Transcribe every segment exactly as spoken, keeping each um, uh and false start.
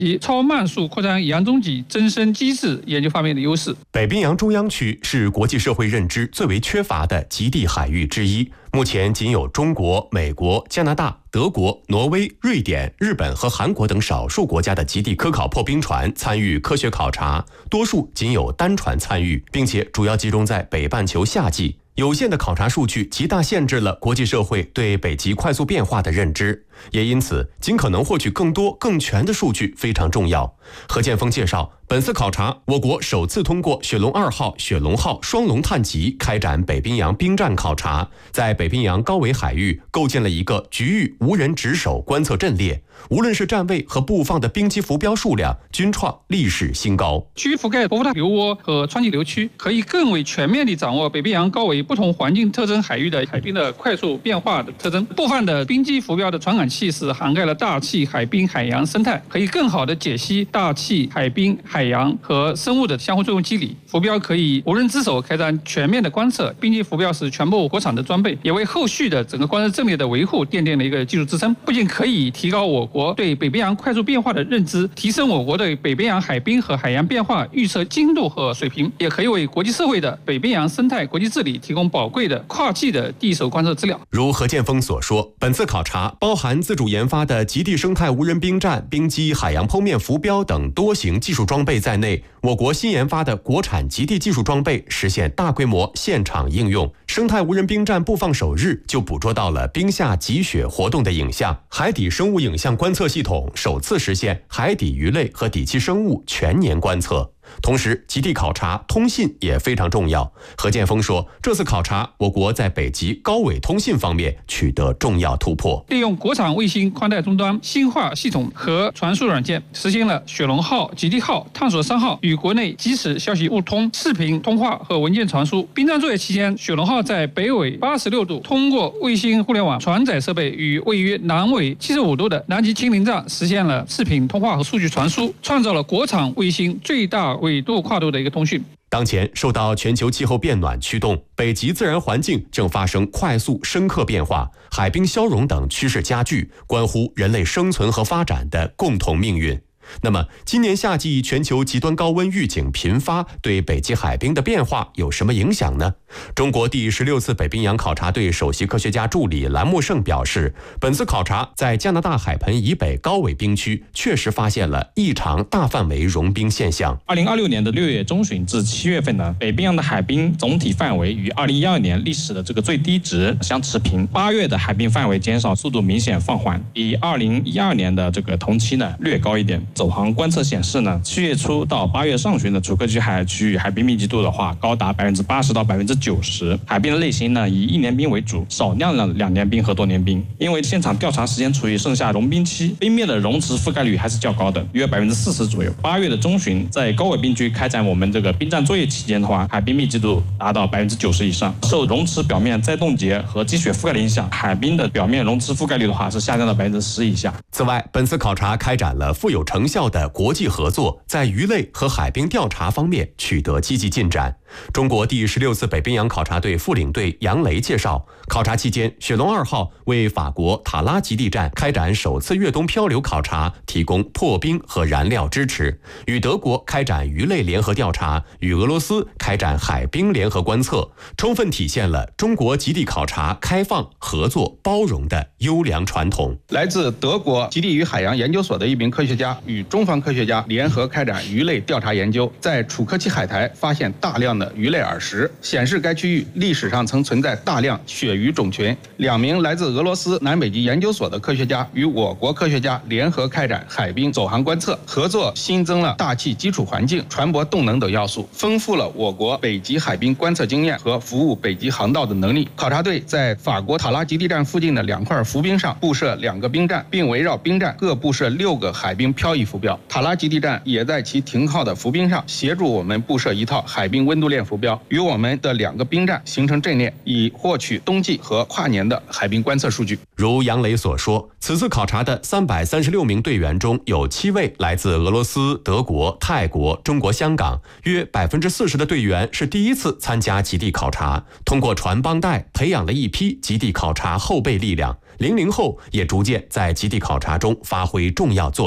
以超慢速扩张洋中脊增生机制研究方面的优势。 北冰洋中央区是国际社会认知最为缺乏的极地海域之一，目前仅有中国、美国、加拿大、德国、挪威、瑞典、日本和韩国等少数国家的极地科考破冰船参与科学考察，多数仅有单船参与，并且主要集中在北半球夏季。有限的考察数据极大限制了国际社会对北极快速变化的认知，也因此尽可能获取更多更全的数据非常重要。何建峰介绍，本次考察我国首次通过雪龙二号、雪龙号双龙探级开展北冰洋冰战考察，在北冰洋高纬海域构建了一个局域无人值守观测阵列，无论是站位和布放的冰基浮标数量均创历史新高。 区域覆盖伯福塔流涡和川崎流区，可以更为全面地掌握北冰洋高纬不同环境特征海域的海冰的快速变化的特征。部分的冰基浮标的传感器是涵盖了大气、海冰、海洋生态，可以更好地解析大气、海冰、海洋和生物的相互作用机理。浮标可以无人之手开展全面的观测，冰基浮标是全部国产的装备，也为后续的整个观测阵列的维护奠定了一个技术支撑。不仅可以提高我国对北冰洋快速变化的认知，提升我国对北冰洋海冰和海洋变化预测精度和水平，也可以为国际社会的北冰洋生态国际治理提供宝贵的跨季的地手观测资料。 如何建峰所说，本次考察包含自主研发的极地生态无人冰站、冰机、海洋剖面浮标等多型技术装备在内，我国新研发的国产极地技术装备实现大规模现场应用。生态无人冰站布放首日就捕捉到了冰下积雪活动的影像，海底生物影像观测系统首次实现海底鱼类和底栖生物全年观测。同时，极地考察通信也非常重要。何建峰说，这次考察我国在北极高纬通信方面取得重要突破， 利用国产卫星宽带终端、星化系统和传输软件，实现了雪龙号、极地号、探索三号与国内即时消息互通、视频通话和文件传输。冰战作业期间，雪龙号在北纬八十六度通过卫星互联网船载设备与位于南纬七十五度的南极清零站实现了视频通话和数据传输，创造了国产卫星最大纬度跨度的一个通讯。 当前受到全球气候变暖驱动，北极自然环境正发生快速深刻变化，海冰消融等趋势加剧，关乎人类生存和发展的共同命运。那么，今年夏季全球极端高温预警频发，对北极海冰的变化有什么影响呢？中国第十六次北冰洋考察队首席科学家助理蓝木胜表示，本次考察在加拿大海盆以北高纬冰区确实发现了异常大范围融冰现象。 二零二六年的六月中旬至七月份呢，北冰洋的海冰总体范围与二零一二年历史的这个最低值相持平。八月的海冰范围减少速度明显放缓，比二零一二年的这个同期呢略高一点。走航观测显示呢，七月初到八月上旬的楚科奇海区域海冰密集度的话，高达百分之八十到百分之九十。海冰的类型呢，以一年冰为主，少量的两年冰和多年冰。因为现场调查时间处于盛夏融冰期，冰面的溶池覆盖率还是较高的，约百分之四十左右。八月的中旬，在高纬冰区开展我们这个冰站作业期间的话，海冰密集度达到百分之九十以上。受溶池表面再冻结和积雪覆盖的影响，海冰的表面溶池覆盖率的话是下降到百分之十以下。 此外，本次考察开展了富有成效的国际合作，在鱼类和海冰调查方面取得积极进展。中国第十六次北冰洋考察队副领队杨雷介绍，考察期间，雪龙二号为法国塔拉极地站开展首次越冬漂流考察提供破冰和燃料支持，与德国开展鱼类联合调查，与俄罗斯开展海冰联合观测，充分体现了中国极地考察开放、合作、包容的优良传统。 来自德国极地与海洋研究所的一名科学家与中方科学家联合开展鱼类调查研究，在楚科奇海苔发现大量的鱼类耳石，显示该区域历史上曾存在大量鳕鱼种群。两名来自俄罗斯南北极研究所的科学家与我国科学家联合开展海冰走航观测，合作新增了大气基础环境、船舶动能等要素，丰富了我国北极海冰观测经验和服务北极航道的能力。考察队在法国塔拉极地站附近的两块浮冰上布设两个冰站，并围绕冰站各布设六个海冰漂移浮标。塔拉极地站也在其停靠的浮冰上协助我们布设一套海冰温度链浮标，与我们的两个冰站形成阵列，以获取冬季和跨年的海冰观测数据。 如杨雷所说，此次考察的三百三十六名队员中有七位来自俄罗斯、德国、泰国、中国香港，约百分之四十的队员是第一次参加极地考察。通过传帮带，培养了一批极地考察后备力量，零零后也逐渐在极地考察中发挥重要作用。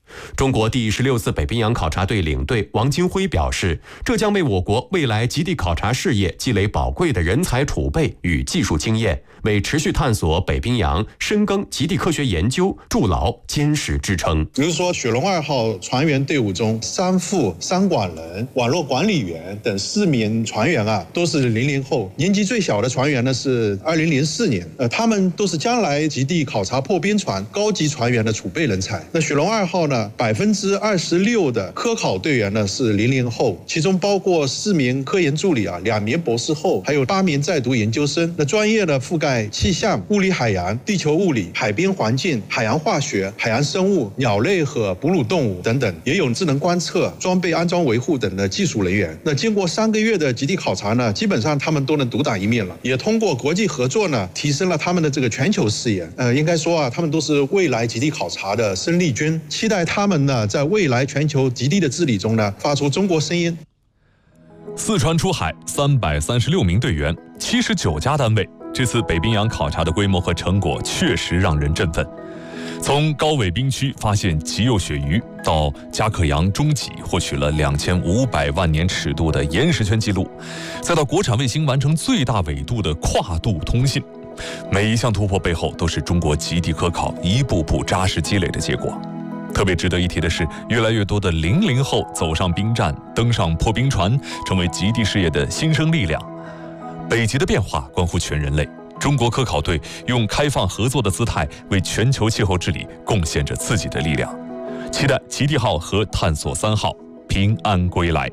中国第十六次北冰洋考察队领队王金辉表示，这将为我国未来极地考察事业积累宝贵的人才储备与技术经验，为持续探索北冰洋、深耕极地科学研究筑牢坚实支撑。 比如说，雪龙二号船员队伍中，三副三管人、网络管理员等四名船员啊，都是零零后。年纪最小的船员呢是二零零四年，呃，他们都是将来极地考察破冰船高级船员的储备人才。那雪龙二号呢？百分之二十六的科考队员呢是零零后，其中包括四名科研助理啊，两名博士后，还有八名在读研究生。那专业呢覆盖气象、物理海洋、地球物理、海滨环境、海洋化学、海洋生物、鸟类和哺乳动物等等，也有智能观测、装备安装维护等的技术人员。那经过三个月的极地考察呢，基本上他们都能独当一面了，也通过国际合作呢，提升了他们的这个全球视野。呃，应该说啊，他们都是未来极地考察的生力军，期待他们呢，在未来全球极地的治理中呢，发出中国声音。 四川出海三百三十六名队员，七十九家单位，这次北冰洋考察的规模和成果确实让人振奋。从高纬冰区发现极幼鳕鱼，到加克洋中脊获取了两千五百万年尺度的岩石圈记录，再到国产卫星完成最大纬度的跨度通信，每一项突破背后都是中国极地科考一步步扎实积累的结果。特别值得一提的是，越来越多的零零后走上冰站，登上破冰船，成为极地事业的新生力量。北极的变化关乎全人类，中国科考队用开放合作的姿态，为全球气候治理贡献着自己的力量。期待极地号和探索三号平安归来。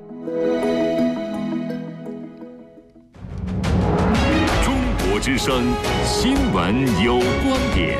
中国之声新闻有观点。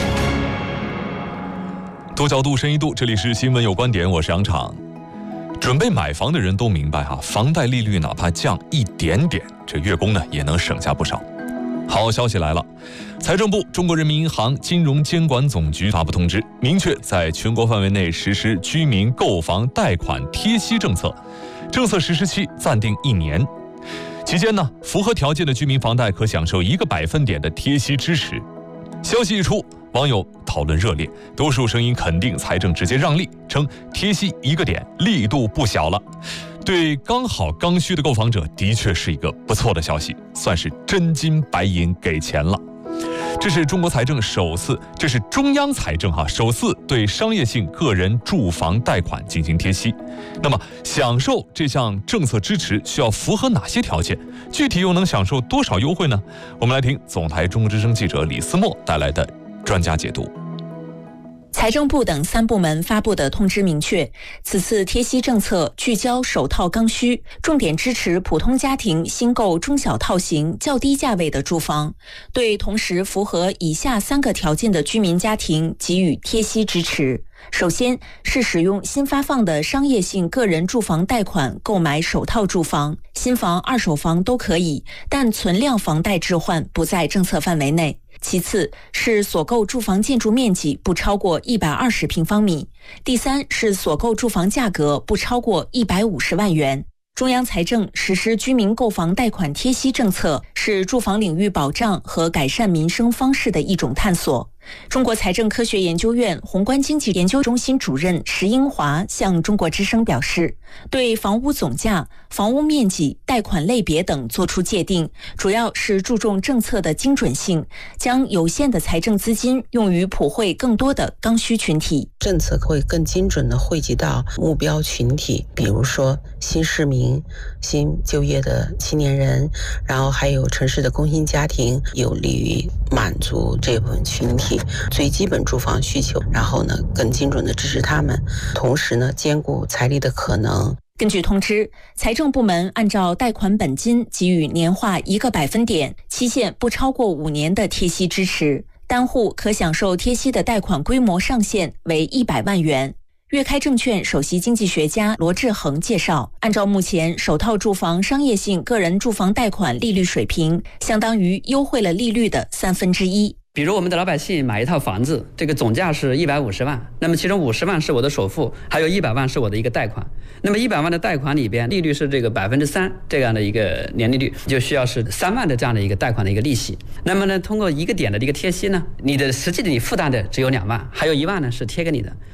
多角度深一度，这里是新闻有观点，我是杨昶。准备买房的人都明白哈，房贷利率哪怕降一点点，这月供呢也能省下不少。好消息来了，财政部、中国人民银行金融监管总局发布通知，明确在全国范围内实施居民购房贷款贴息政策，政策实施期暂定一年。期间呢，符合条件的居民房贷可享受一个百分点的贴息支持。消息一出，网友讨论热烈，多数声音肯定财政直接让利，称贴息一个点力度不小了。对刚好刚需的购房者的确是一个不错的消息，算是真金白银给钱了。这是中国财政首次，这是中央财政哈首次对商业性个人住房贷款进行贴息。那么享受这项政策支持需要符合哪些条件？具体又能享受多少优惠呢？我们来听总台中国之声记者李思墨带来的专家解读。 财政部等三部门发布的通知明确，此次贴息政策聚焦首套刚需，重点支持普通家庭新购中小套型较低价位的住房，对同时符合以下三个条件的居民家庭给予贴息支持。首先是使用新发放的商业性个人住房贷款购买首套住房，新房、二手房都可以，但存量房贷置换不在政策范围内。其次是所购住房建筑面积不超过一百二十平方米，第三是所购住房价格不超过一百五十万元。中央财政实施居民购房贷款贴息政策，是住房领域保障和改善民生方式的一种探索。中国财政科学研究院宏观经济研究中心主任石英华向中国之声表示，对房屋总价、房屋面积、贷款类别等作出界定，主要是注重政策的精准性，将有限的财政资金用于普惠更多的刚需群体。 政策会更精准地惠及到目标群体，比如说新市民、新就业的青年人，然后还有城市的工薪家庭，有利于满足这部分群体最基本住房需求，然后呢更精准地支持他们，同时呢兼顾财力的可能。 根据通知，财政部门按照贷款本金给予年化一个百分点，期限不超过五年的贴息支持，单户可享受贴息的贷款规模上限为一百万元。粤开证券首席经济学家罗志恒介绍，按照目前首套住房商业性个人住房贷款利率水平，相当于优惠了利率的三分之一。 比如我们的老百姓买一套房子，这个总价是一百五十万，那么其中五十万是我的首付，还有一百万是我的一个贷款。那么一百万的贷款里边，利率是这个百分之三这样的一个年利率，就需要是三万的这样的一个贷款的一个利息。那么呢，通过一个点的一个贴息呢，你的实际的你负担的只有两万，还有一万呢是贴给你的。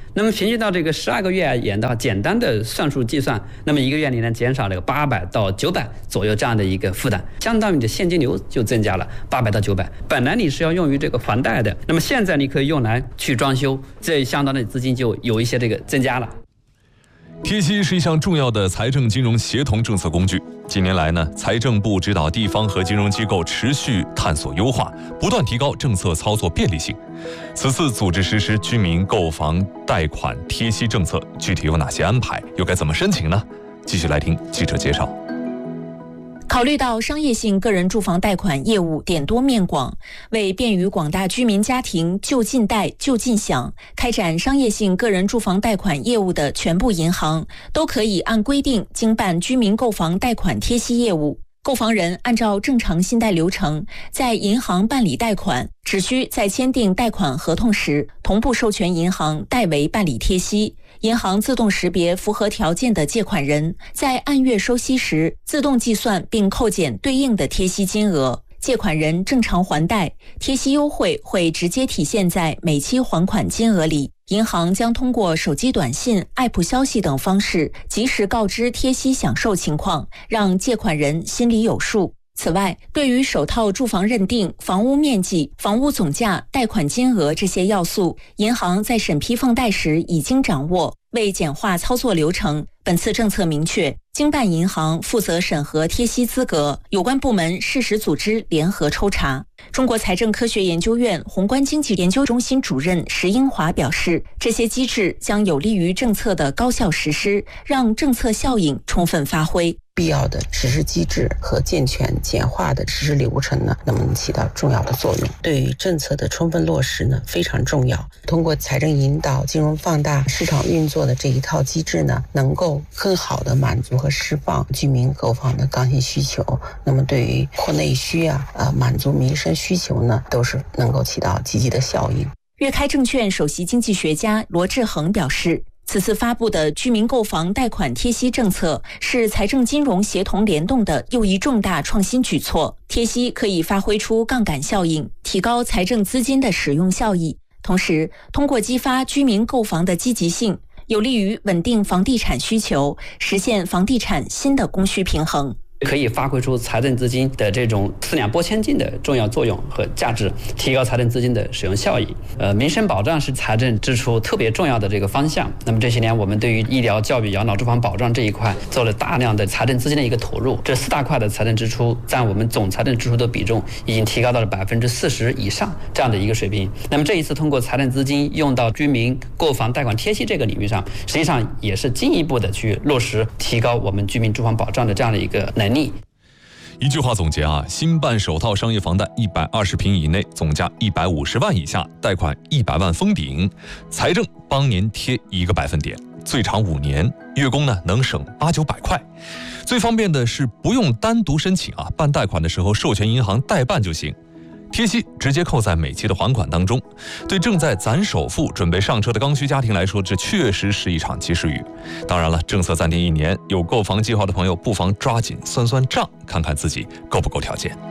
那么平均到这个十二个月而言的话，简单的算术计算，那么一个月你能减少了八百到九百左右这样的一个负担，相当于你的现金流就增加了八百到九百。本来你是要用于这个还贷的，那么现在你可以用来去装修，这相当的资金就有一些这个增加了。 贴息是一项重要的财政金融协同政策工具。近年来呢，财政部指导地方和金融机构持续探索优化，不断提高政策操作便利性。此次组织实施居民购房贷款贴息政策，具体有哪些安排，又该怎么申请呢？继续来听记者介绍。 考虑到商业性个人住房贷款业务点多面广，为便于广大居民家庭就近贷就近享，开展商业性个人住房贷款业务的全部银行都可以按规定经办居民购房贷款贴息业务。购房人按照正常信贷流程，在银行办理贷款，只需在签订贷款合同时，同步授权银行代为办理贴息。银行自动识别符合条件的借款人，在按月收息时，自动计算并扣减对应的贴息金额。借款人正常还贷，贴息优惠会直接体现在每期还款金额里。银行将通过手机短信、App 消息等方式，及时告知贴息享受情况，让借款人心里有数。此外，对于首套住房认定、房屋面积、房屋总价、贷款金额这些要素，银行在审批放贷时已经掌握。为简化操作流程，本次政策明确，经办银行负责审核贴息资格，有关部门适时组织联合抽查。中国财政科学研究院宏观经济研究中心主任石英华表示，这些机制将有利于政策的高效实施，让政策效应充分发挥。 必要的实施机制和健全简化的实施流程呢，能起到重要的作用。对于政策的充分落实呢，非常重要。通过财政引导、金融放大、市场运作的这一套机制呢，能够更好的满足和释放居民购房的刚性需求。那么对于扩内需啊、呃满足民生需求呢，都是能够起到积极的效应。 粤开证券首席经济学家罗志恒表示，此次发布的居民购房贷款贴息政策是财政金融协同联动的又一重大创新举措。贴息可以发挥出杠杆效应，提高财政资金的使用效益，同时通过激发居民购房的积极性，有利于稳定房地产需求，实现房地产新的供需平衡。 可以发挥出财政资金的这种四两拨千斤的重要作用和价值，提高财政资金的使用效益。呃，民生保障是财政支出特别重要的这个方向。那么这些年，我们对于医疗、教育、养老、住房保障这一块做了大量的财政资金的一个投入，这四大块的财政支出占我们总财政支出的比重已经提高到了百分之四十以上这样的一个水平。那么这一次通过财政资金用到居民购房贷款贴息这个领域上，实际上也是进一步的去落实提高我们居民住房保障的这样的一个能力。 一句话总结啊，新办首套商业房贷一百二十平以内，总价一百五十万以下，贷款一百万封顶，财政帮您贴一个百分点，最长五年，月供呢能省八九百块。最方便的是不用单独申请啊，办贷款的时候授权银行代办就行。贴息直接扣在每期的还款当中，对正在攒首付准备上车的刚需家庭来说，这确实是一场及时雨。当然了，政策暂定一年，有购房计划的朋友不妨抓紧算算账，看看自己够不够条件。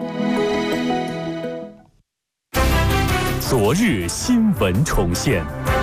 昨日新闻重现。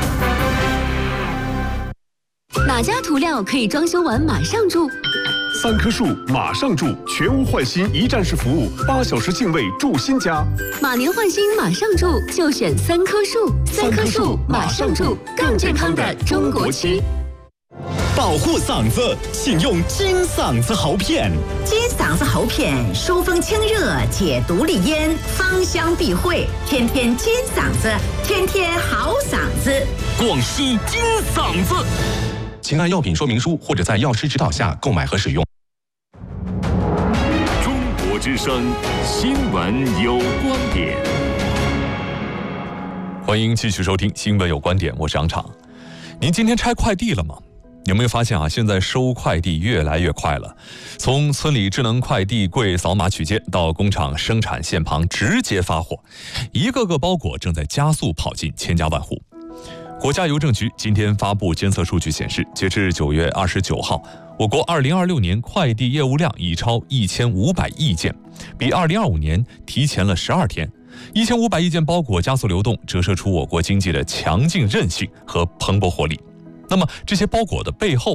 哪家涂料可以装修完马上住？ 三棵树马上住，全屋换新一站式服务，八小时净位住新家。 马年换新马上住，就选三棵树。三棵树马上住，更健康的中国区。 保护嗓子，请用金嗓子喉片。 金嗓子喉片疏风清热，解毒利咽，芳香避秽，天天金嗓子，天天好嗓子。 广西金嗓子。请按药品说明书或者在药师指导下购买和使用。 中国之声新闻有观点， 欢迎继续收听新闻有观点，我是杨昶。您今天拆快递了吗？有没有发现啊，现在收快递越来越快了，从村里智能快递柜扫码取件，到工厂生产线旁直接发货，一个个包裹正在加速跑进千家万户。国家邮政局今天发布监测数据显示，截至九月二十九号，我国二零二六年快递业务量已超一千五百亿件，比二零二五年提前了十二天。 一千五百亿件包裹加速流动，折射出我国经济的强劲韧性和蓬勃活力。那么这些包裹的背后